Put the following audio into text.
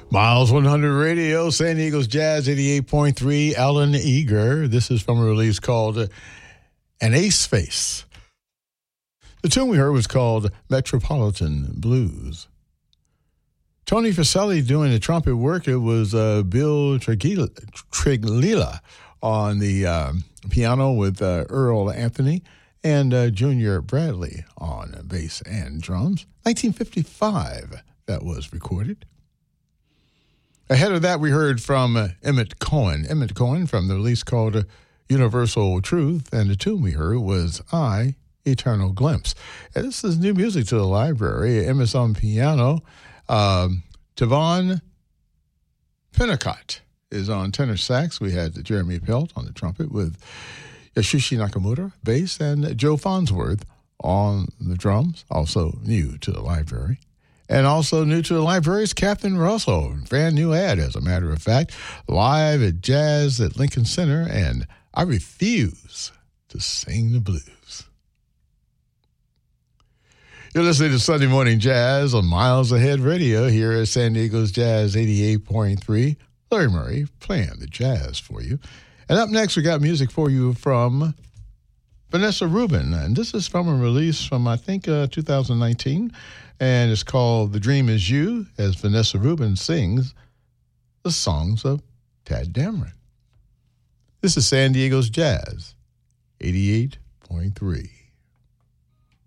Miles 100 Radio, San Diego's Jazz 88.3, Alan Eager. This is from a release called An Ace Face. The tune we heard was called Metropolitan Blues. Tony Facelli doing the trumpet work. It was Bill Triglila on the piano with Earl Anthony and Junior Bradley on bass and drums. 1955, that was recorded. Ahead of that, we heard from Emmett Cohen. Emmett Cohen from the release called Universal Truth, and the tune we heard was I, Eternal Glimpse. And this is new music to the library. Emmett's on piano. Tavon Pennicott is on tenor sax. We had Jeremy Pelt on the trumpet with Yasushi Nakamura, bass, and Joe Farnsworth on the drums, also new to the library. And also new to the library is Captain Russell, brand new ad, as a matter of fact, live at Jazz at Lincoln Center, and I Refuse to Sing the Blues. You're listening to Sunday Morning Jazz on Miles Ahead Radio here at San Diego's Jazz 88.3. Larry Murray playing the jazz for you. And up next, we got music for you from Vanessa Rubin, and this is from a release from, I think, 2019, and it's called The Dream Is You, as Vanessa Rubin sings the songs of Tad Dameron. This is San Diego's Jazz 88.3.